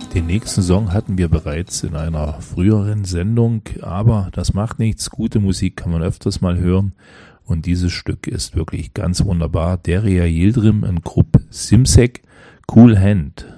Den nächsten Song hatten wir bereits in einer früheren Sendung, aber das macht nichts. Gute Musik kann man öfters mal hören und dieses Stück ist wirklich ganz wunderbar. Derya Yildirim und Grupp Simsek, Cool Hand.